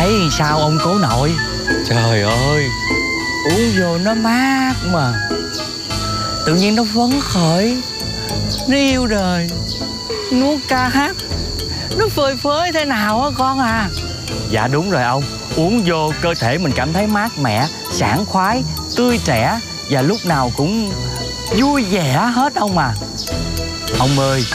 Thấy sao ông cố nội? Trời ơi, uống vô nó mát mà, tự nhiên nó phấn khởi, nó yêu đời, nó ca hát, nó phơi phới thế nào á con à. Dạ đúng rồi ông, uống vô cơ thể mình cảm thấy mát mẻ, sảng khoái, tươi trẻ và lúc nào cũng vui vẻ hết ông à. Ông ơi,